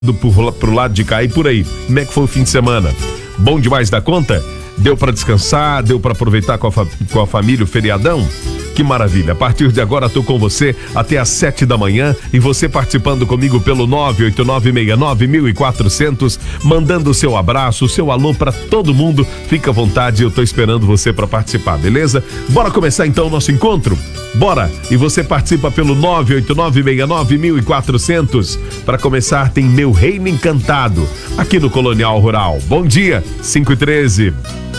pro lado de cá e por aí. Como é que foi o fim de semana? Bom demais da conta? Deu pra descansar? Deu pra aproveitar com a família o feriadão? Que maravilha, a partir de agora tô com você até às 7 da manhã e você participando comigo pelo 989691400, mandando o seu abraço, o seu alô pra todo mundo, fica à vontade, eu tô esperando você pra participar, beleza? Bora começar então o nosso encontro? Bora! E você participa pelo 989691400. Para começar tem Meu Reino Encantado, aqui no Colonial Rural. Bom dia, 5h13.